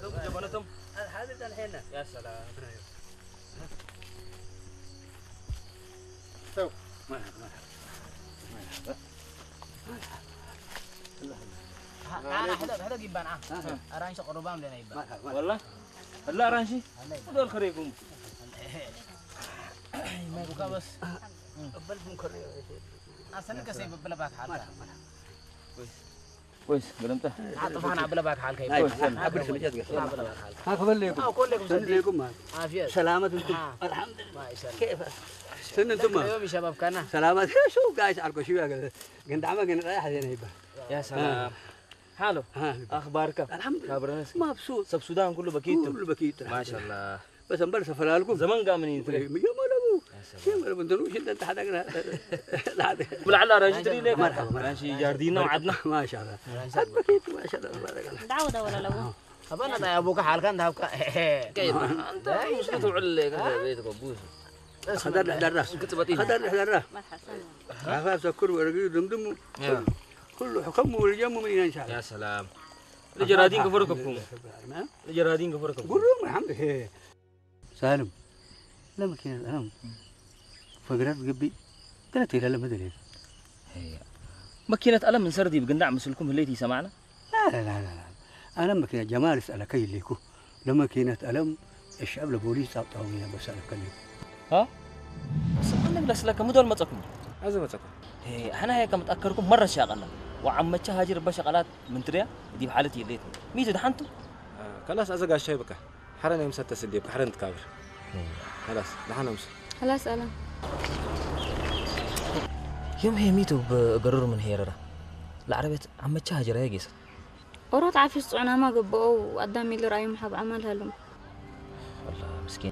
جبنتهم هذا الحين يا سلام تو مرحبا هذا جيبان أرانش قربان لنا يبان والله لا رانشي هذول خريكم ما بقى بس قبلكم كوريا أصلا كسيب بلا باك حالك كويس قلمته عطفنا بلا باك حالك عبر سمجات قصة ها خبر لكم كلكم لكم عافية سلامة انتم الحمد لله ما يسلم كيف سن انتم يوم شباب كنا سلامة شو قاعد على شوية قند عمك رايح هنا يبا يا سلام حلو اخبارك الحمد لله خبرناس مبسوط سب السودان كله بكيت كله بكيت ما شاء الله بس امبارح سفر لكم زمان قامنين يا مالو يا مالو انتوا انت حدقنا ولعل رانشي تري لك مرحبا رانشي جاردينا وعدنا ما شاء الله بكيت ما شاء الله تبارك الله دعوة ولا لو أبانا ده أبوك حالك أنت هبك كيف انت مش بتوعل لك بيتك ابوس خدر حدرنا خدر حدرنا مرحبا عفاف سكر ورقي دمدم كله حكم والجم من ان شاء الله يا سلام الجرادين كفركم الجرادين كفركم قولوا الحمد لله سالم لما كان الألم فقرات قبي قالت لي لا ما ادري ماكينة ألم من سردي بقناع مسلكم الليتي سمعنا لا انا لما كان جمال اسال كي ليكو لما كانت ألم الشعب البوليس عطاوني بس انا كلمه ها بس انا بلا سلاك مو دول ما تقوم عايز ما تقول انا هيك متاكركم مره شغله وعمتها هاجر بشغلات من تريا دي بحالتي الليت ميتو دحنتو خلاص ازق الشاي بك حرنا يمسى تسديب حرنا تكابر خلاص دحنا امس خلاص أنا يوم هي ميتو بقرر من هيررا العربية عمتها هاجر هي قيس ورات عافيس أنا ما قبوا وقدامي اللي رأيهم حب عملها لهم والله مسكين